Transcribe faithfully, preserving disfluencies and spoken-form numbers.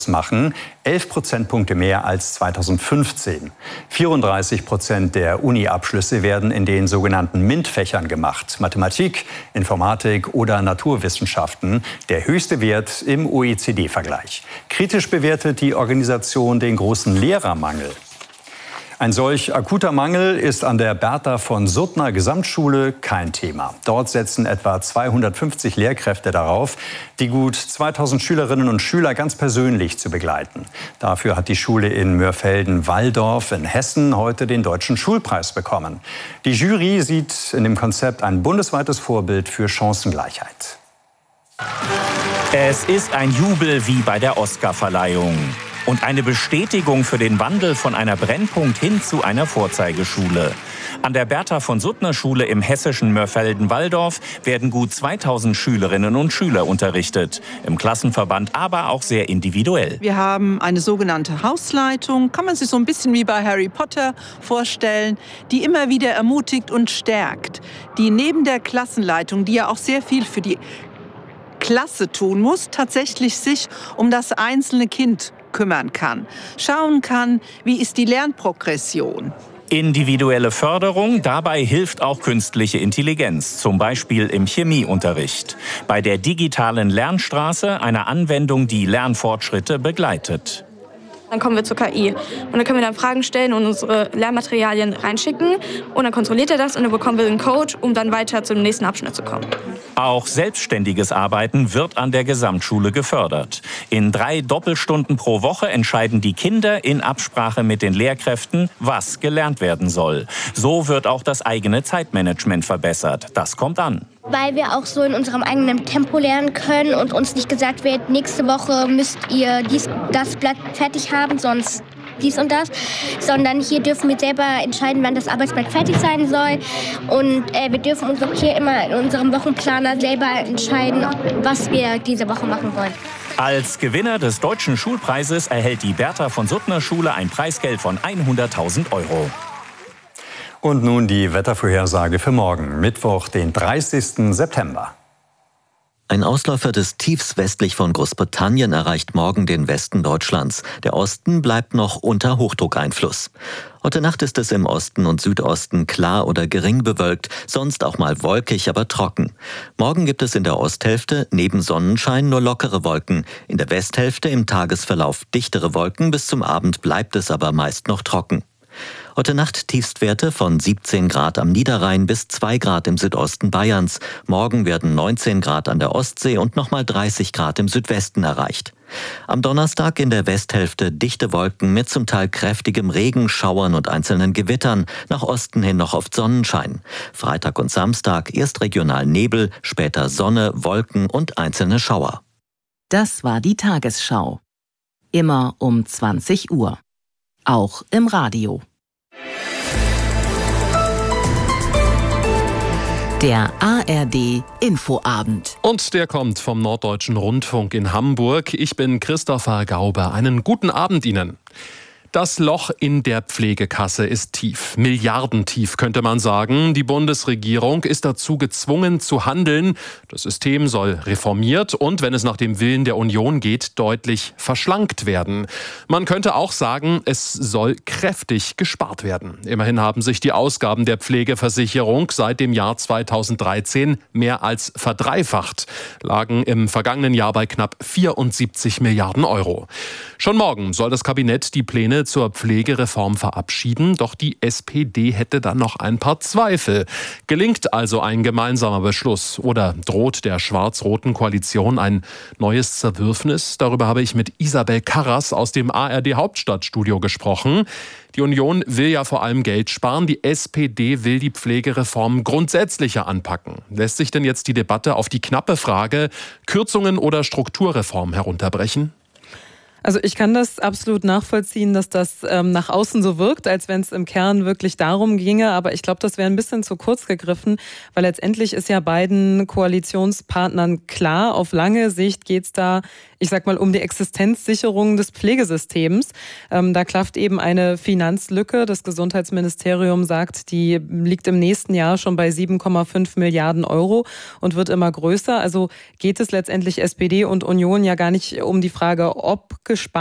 machen, elf Prozentpunkte mehr als zweitausendfünfzehn. vierunddreißig Prozent der Uni-Abschlüsse werden in den sogenannten MINT-Fächern gemacht. Mathematik, Informatik oder Naturwissenschaften. Der höchste Wert im O E C D-Vergleich. Kritisch bewertet die Organisation den großen Lehrermangel. Ein solch akuter Mangel ist an der Bertha von Suttner Gesamtschule kein Thema. Dort setzen etwa zweihundertfünfzig Lehrkräfte darauf, die gut zweitausend Schülerinnen und Schüler ganz persönlich zu begleiten. Dafür hat die Schule in Mörfelden-Walldorf in Hessen heute den Deutschen Schulpreis bekommen. Die Jury sieht in dem Konzept ein bundesweites Vorbild für Chancengleichheit. Es ist ein Jubel wie bei der Oscarverleihung. Und eine Bestätigung für den Wandel von einer Brennpunkt hin zu einer Vorzeigeschule. An der Bertha von Suttner Schule im hessischen Mörfelden-Walldorf werden gut zweitausend Schülerinnen und Schüler unterrichtet. Im Klassenverband aber auch sehr individuell. Wir haben eine sogenannte Hausleitung, kann man sich so ein bisschen wie bei Harry Potter vorstellen, die immer wieder ermutigt und stärkt. Die neben der Klassenleitung, die ja auch sehr viel für die Klasse tun muss, tatsächlich sich um das einzelne Kind kümmern kann, schauen kann, wie ist die Lernprogression. Individuelle Förderung, dabei hilft auch künstliche Intelligenz, zum Beispiel im Chemieunterricht. Bei der digitalen Lernstraße, einer Anwendung, die Lernfortschritte begleitet. Dann kommen wir zur K I und dann können wir dann Fragen stellen und unsere Lernmaterialien reinschicken und dann kontrolliert er das und dann bekommen wir einen Code, um dann weiter zum nächsten Abschnitt zu kommen. Auch selbstständiges Arbeiten wird an der Gesamtschule gefördert. In drei Doppelstunden pro Woche entscheiden die Kinder in Absprache mit den Lehrkräften, was gelernt werden soll. So wird auch das eigene Zeitmanagement verbessert. Das kommt an. Weil wir auch so in unserem eigenen Tempo lernen können und uns nicht gesagt wird, nächste Woche müsst ihr dies, das Blatt fertig haben, sonst dies und das, sondern hier dürfen wir selber entscheiden, wann das Arbeitsblatt fertig sein soll und äh, wir dürfen uns auch hier immer in unserem Wochenplaner selber entscheiden, was wir diese Woche machen wollen. Als Gewinner des Deutschen Schulpreises erhält die Bertha von Suttner Schule ein Preisgeld von hunderttausend Euro. Und nun die Wettervorhersage für morgen, Mittwoch, den dreißigsten September. Ein Ausläufer des Tiefs westlich von Großbritannien erreicht morgen den Westen Deutschlands. Der Osten bleibt noch unter Hochdruckeinfluss. Heute Nacht ist es im Osten und Südosten klar oder gering bewölkt, sonst auch mal wolkig, aber trocken. Morgen gibt es in der Osthälfte neben Sonnenschein nur lockere Wolken. In der Westhälfte im Tagesverlauf dichtere Wolken, bis zum Abend bleibt es aber meist noch trocken. Heute Nacht Tiefstwerte von siebzehn Grad am Niederrhein bis zwei Grad im Südosten Bayerns. Morgen werden neunzehn Grad an der Ostsee und nochmal dreißig Grad im Südwesten erreicht. Am Donnerstag in der Westhälfte dichte Wolken mit zum Teil kräftigem Regen, Schauern und einzelnen Gewittern. Nach Osten hin noch oft Sonnenschein. Freitag und Samstag erst regional Nebel, später Sonne, Wolken und einzelne Schauer. Das war die Tagesschau. Immer um zwanzig Uhr. Auch im Radio. Der A R D Infoabend. Und der kommt vom Norddeutschen Rundfunk in Hamburg. Ich bin Christopher Gaube. Einen guten Abend Ihnen. Das Loch in der Pflegekasse ist tief, milliardentief könnte man sagen. Die Bundesregierung ist dazu gezwungen zu handeln. Das System soll reformiert und, wenn es nach dem Willen der Union geht, deutlich verschlankt werden. Man könnte auch sagen, es soll kräftig gespart werden. Immerhin haben sich die Ausgaben der Pflegeversicherung seit dem Jahr zweitausenddreizehn mehr als verdreifacht, lagen im vergangenen Jahr bei knapp vierundsiebzig Milliarden Euro. Schon morgen soll das Kabinett die Pläne zur Pflegereform verabschieden, doch die S P D hätte dann noch ein paar Zweifel. Gelingt also ein gemeinsamer Beschluss oder droht der schwarz-roten Koalition ein neues Zerwürfnis? Darüber habe ich mit Isabel Karras aus dem A R D Hauptstadtstudio gesprochen. Die Union will ja vor allem Geld sparen, die S P D will die Pflegereform grundsätzlicher anpacken. Lässt sich denn jetzt die Debatte auf die knappe Frage Kürzungen oder Strukturreform herunterbrechen? Also ich kann das absolut nachvollziehen, dass das ähm, nach außen so wirkt, als wenn es im Kern wirklich darum ginge. Aber ich glaube, das wäre ein bisschen zu kurz gegriffen, weil letztendlich ist ja beiden Koalitionspartnern klar, auf lange Sicht geht es da, ich sag mal, um die Existenzsicherung des Pflegesystems. Ähm, da klafft eben eine Finanzlücke. Das Gesundheitsministerium sagt, die liegt im nächsten Jahr schon bei sieben Komma fünf Milliarden Euro und wird immer größer. Also geht es letztendlich S P D und Union ja gar nicht um die Frage, ob abgespart.